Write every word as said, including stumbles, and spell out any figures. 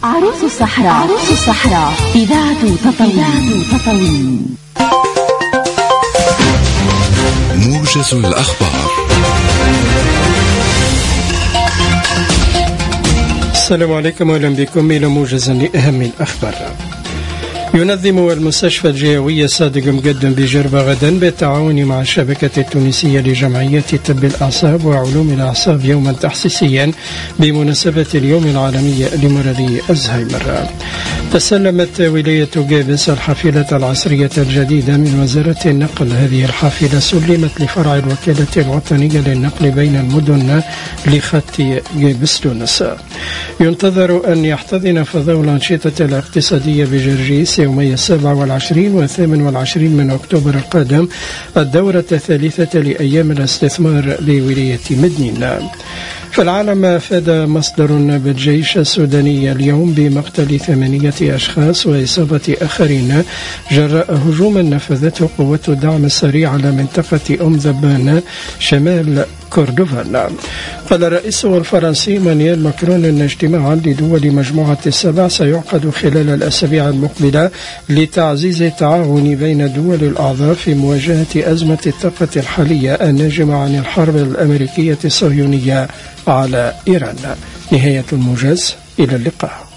عروس الصحراء. عروس الصحراء إذاعة تطاوين. موجز الأخبار. السلام عليكم وأهلا بكم إلى موجز لأهم الأخبار. ينظم المستشفى الجهوي صادق مقدم بجربة غدا بالتعاون مع الشبكة التونسية لجمعية طب الأعصاب وعلوم الأعصاب يوما تحسيسيا بمناسبة اليوم العالمي لمرض الزهايمر. تسلمت ولاية قابس الحافلة العصرية الجديدة من وزارة النقل. هذه الحافلة سلمت لفرع الوكالة الوطنية للنقل بين المدن لخط قابس تونس. ينتظر أن يحتضن فضاء الأنشطة الاقتصادية بجرجيس يومي السابع والعشرين والثامن والعشرين من أكتوبر القادم الدورة الثالثة لأيام الاستثمار بولاية مدنين. في العالم أفاد مصدر بالجيش السوداني اليوم بمقتل ثمانية أشخاص وإصابة آخرين جراء هجوم نفذته قوة الدعم السريع على منطقة أم ذبان شمال كردوفان. قال الرئيس الفرنسي مانويل ماكرون أن اجتماعا لدول مجموعة السبع سيعقد خلال الأسابيع المقبلة لتعزيز التعاون بين الدول الأعضاء في مواجهة أزمة الطاقة الحالية الناجمة عن الحرب الأمريكية الصهيونية على إيران. نهاية الموجز، إلى اللقاء.